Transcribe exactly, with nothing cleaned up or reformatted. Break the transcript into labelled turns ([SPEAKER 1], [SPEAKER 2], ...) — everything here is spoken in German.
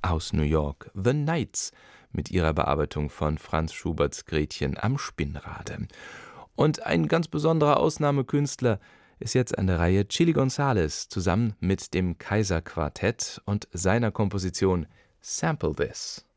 [SPEAKER 1] aus New York, The Knights, mit ihrer Bearbeitung von Franz Schuberts Gretchen am Spinnrade. Und ein ganz besonderer Ausnahmekünstler ist jetzt an der Reihe, Chilly Gonzales, zusammen mit dem Kaiser Quartett und seiner Komposition Sample This.